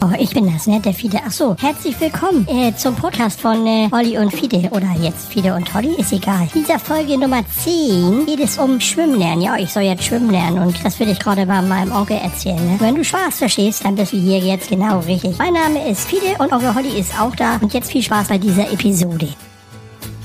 Oh, ich bin das, ne? Der Fide. Ach so, herzlich willkommen zum Podcast von Olli und Fide. Oder jetzt Fide und Olli, ist egal. In dieser Folge Nummer 10 geht es um Schwimmen lernen. Ja, ich soll jetzt schwimmen lernen und das will ich gerade bei meinem Onkel erzählen. Ne? Wenn du Spaß verstehst, dann bist du hier jetzt genau richtig. Mein Name ist Fide und Onkel Olli ist auch da. Und jetzt viel Spaß bei dieser Episode.